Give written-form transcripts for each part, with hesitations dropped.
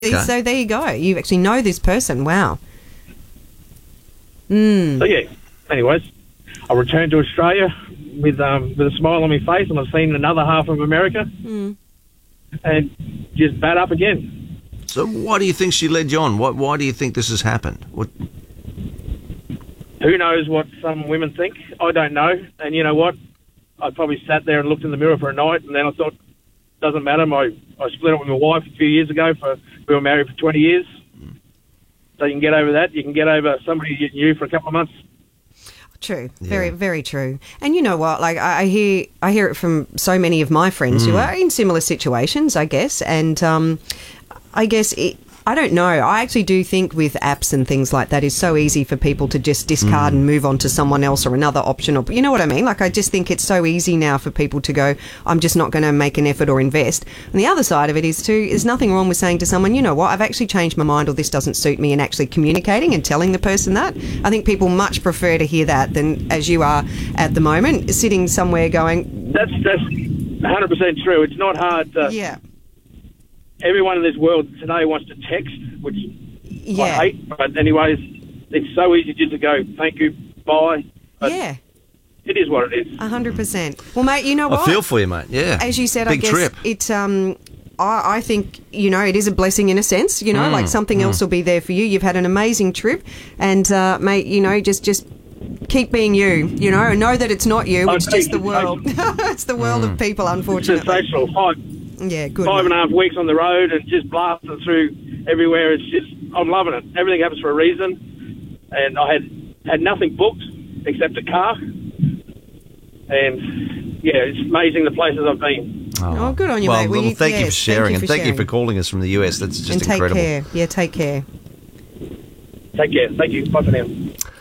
So there you go. You actually know this person. Wow. So, yeah. Anyways, I returned to Australia with a smile on my face, and I've seen another half of America. And just bad up again. So why do you think she led you on? Why do you think this has happened? Who knows what some women think? I don't know. And you know what? I probably sat there and looked in the mirror for a night, and then I thought, doesn't matter. I split up with my wife a few years ago. We were married for 20 years. So you can get over that. You can get over somebody you knew for a couple of months. True. Yeah. Very, very true. And you know what? Like I hear it from so many of my friends who are in similar situations, I guess. And I guess I don't know. I actually do think with apps and things like that, it's so easy for people to just discard and move on to someone else or another option. Or, you know what I mean? Like, I just think it's so easy now for people to go, I'm just not going to make an effort or invest. And the other side of it is too, there's nothing wrong with saying to someone, you know what, I've actually changed my mind or this doesn't suit me, and actually communicating and telling the person that. I think people much prefer to hear that than as you are at the moment, sitting somewhere going... That's 100% true. It's not hard to... Yeah. Everyone in this world today wants to text, which I hate. But anyways, it's so easy just to go, thank you, bye. But it is what it is. 100%. Well, mate, you know what? I feel for you, mate. Yeah. As you said, Big I guess trip. It's... I think, you know, it is a blessing in a sense, you know, like something else will be there for you. You've had an amazing trip and, mate, you know, just keep being you, you know, and know that it's not you, it's just the world. It's the world of people, unfortunately. It's sensational. Yeah, good. 5.5 weeks on the road and just blasting through everywhere. It's just, I'm loving it. Everything happens for a reason. And I had nothing booked except a car. And, yeah, it's amazing the places I've been. Oh, good on you, mate. Well, thank you for sharing, and thank you for calling us from the US. That's just incredible. And take care. Yeah, take care. Take care. Thank you. Bye for now.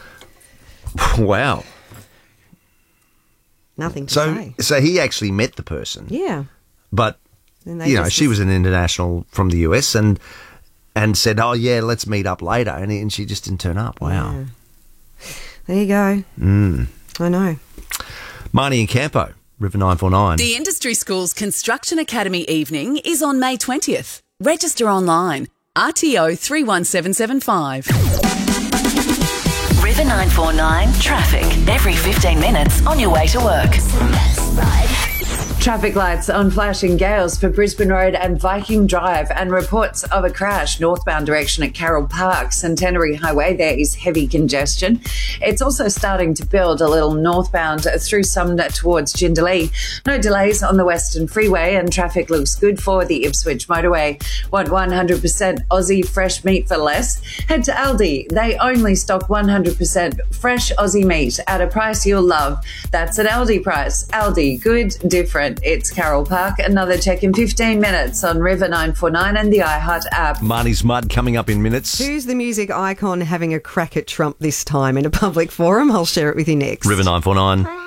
Wow. Nothing to say. So he actually met the person. Yeah. But, you know, she was an international from the US and said, oh, yeah, let's meet up later. And she just didn't turn up. Wow. Yeah. There you go. I know. Marnie and Campo, River 949. The Industry Schools Construction Academy evening is on May 20th. Register online. RTO 31775. River 949 traffic. Every 15 minutes on your way to work. Traffic lights on flashing gales for Brisbane Road and Viking Drive, and reports of a crash northbound direction at Carroll Park. Centenary Highway, there is heavy congestion. It's also starting to build a little northbound through Sumner towards Jindalee. No delays on the Western Freeway and traffic looks good for the Ipswich Motorway. Want 100% Aussie fresh meat for less? Head to Aldi. They only stock 100% fresh Aussie meat at a price you'll love. That's an Aldi price. Aldi, good, different. It's Carroll Park. Another check in 15 minutes on River 949 and the iHeart app. Marnie's Mud coming up in minutes. Who's the music icon having a crack at Trump this time in a public forum? I'll share it with you next. River 949.